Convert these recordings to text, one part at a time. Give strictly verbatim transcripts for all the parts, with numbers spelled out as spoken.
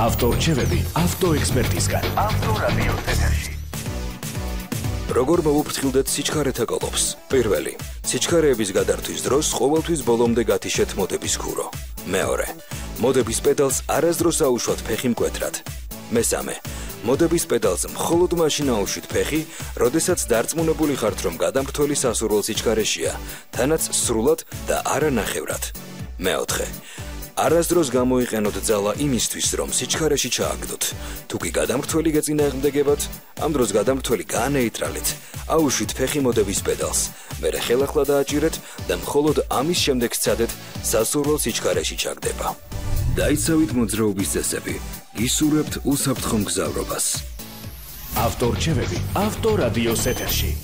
ავტორჩევები ავტოექსპერტისგან. ავტორადიო ეთერში. როგორ მოუფრთხილდეთ სიჩქარეთა კოლოფს? პირველი, სიჩქარეების გადართვის დროს ყოველთვის ბოლომდე გათიშეთ მოდების ქურო. მეორე, მოდების პედალს არასდროს აუშვათ ფეხი მკვეთრად. მესამე, მოდების პედალს მხოლოდ მაშინ აუშვით ფეხი, როდესაც დარწმუნებული ხართ, რომ გადამრთველი სასურველ სიჩქარეშია, თანაც სრულად და არანახევრად. მეოთხე, არასდროს გამოიყენოთ ძალა იმისთვის, რომ სიჩქარეში ჩააგდოთ. თუ კი გადამრთველი გეწინააღმდეგებათ, ამ დროს გადამრთველი გაანეიტრალეთ, აუშვით ფეხი მოდების პედალს, მერე ხელახლა დააჭირეთ და მხოლოდ ამის შემდეგ სცადეთ სასურველ სიჩქარეში ჩაგდება. დაიცავით მოძრაობის წესები, გისურვებთ უსაფრთხო მგზავრობას. ავტორჩევები ავტორადიოს ეთერში.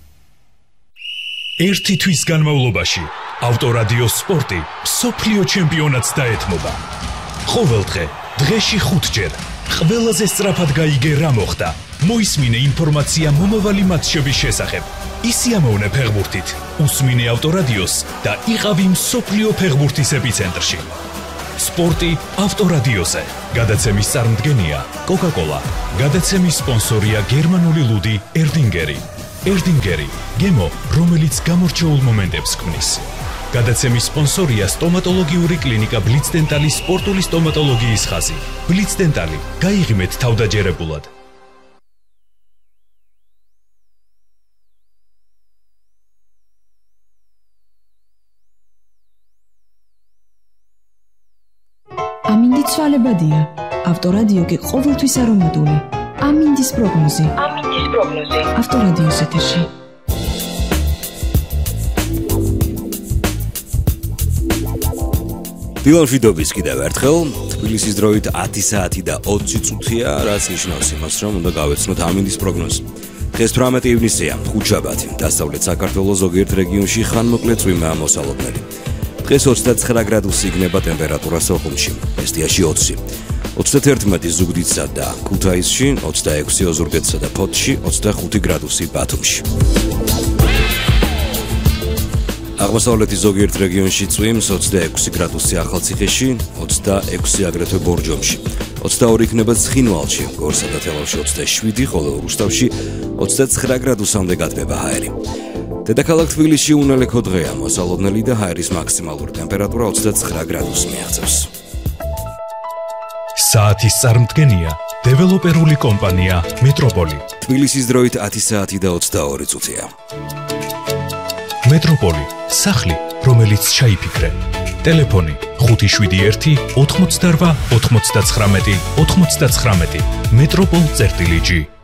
ერთი თვის განმავლობაში ავტორადიო სპორტი მსოფლიო ჩემპიონატს დაეთმობა. ყოველდღე, დღეში ხუთჯერ, ყველაზე სწრაფად გაიგე რა მოხდა. მოისმინე ინფორმაცია მომავალი მატჩების შესახებ. ისიამოვნე ფეხბურთით, უსმინე ავტორადიოს და იყავი მსოფლიო ფეხბურთის ეპიცენტრში. სპორტი ავტორადიოზე. გადაცემის წარმდგენია კოკა-კოლა. გადაცემის სპონსორია გერმანული ლუდი ერდინგერი. ერდინგერი, გემო, რომელიც გამორჩეულ მომენტებს ქმნის. გადაცემის სპონსორია სტომატოლოგიური კლინიკა ბლიცდენტალის სპორტული სტომატოლოგიის ხაზი. ბლიცდენტალი, გაიღიმეთ თავდაჯერებულად. ამინდი ცვალებადია. ავტორადიო კი ყოველთვის არომატული. ამინდის პროგნოზი. ამინდის პროგნოზი. ავტორადიოს ეთერში. დილამშვიდობის კიდევ ერთხელ, თბილისის დროით ათი საათი და ოცი წუთია, რაც ნიშნავს იმას, რომ უნდა გავეცნოთ ამინდის პროგნოზი. დღეს თვრამეტი ივნისია, ხუთშაბათი, დასავლეთ საქართველოს ზოგიერთ რეგიონში ხანმოკლე წვიმაა მოსალოდნელი. დღეს ოცდაცხრა გრადუსი იქნება ტემპერატურა სოხუმში, ესტიაში ოცი. ოცდაერთი ზუგდიდსა და ქუთაისში, ოცდაექვსი ოზურგეთსა და ფოთში, ოცდახუთი გრადუსი ბათუმში. აღმოსავლეთის ზოგიერთ რეგიონში წვიმს ოცდაექვსი გრადუსი ახალციხეში, ოცდაექვსი აგრეთვე ბორჯომში. ოცდაორი იქნება ცხინვალში, გორსა და თელავში ოცდაშვიდი, ხოლო რუსთავში ოცდაცხრა გრადუსამდე გათბება ჰაერი. დედაქალაქ თბილისში უნალექო დღეა, მოსალოდნელი და ჰაერის მაქსიმალური ტემპერატურა ოცდაცხრა გრადუსს მიაღწევს. საათის წარმდგენია დეველოპერული კომპანია მეტროპოლი. თბილისის დროით ათი საათი და ოცდაორი წუთია. მეტროპოლი, სახლი, რომელიც ჩაიფიქრე. ტელეფონი ხუთი შვიდი ერთი ოთხმოცდარვა ოთხმოცდაცხრამეტი ოთხმოცდაცხრამეტი. მეტროპოლ წერტილი ჯი.